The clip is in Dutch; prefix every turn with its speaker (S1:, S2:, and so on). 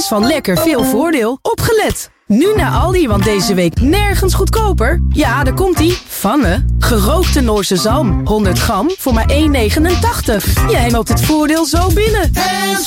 S1: is van lekker veel voordeel. Opgelet! Nu naar Aldi, want deze week nergens goedkoper. Ja, daar komt-ie. Vanne. Gerookte Noorse zalm. 100 gram voor maar €1,89. Jij loopt het voordeel zo binnen.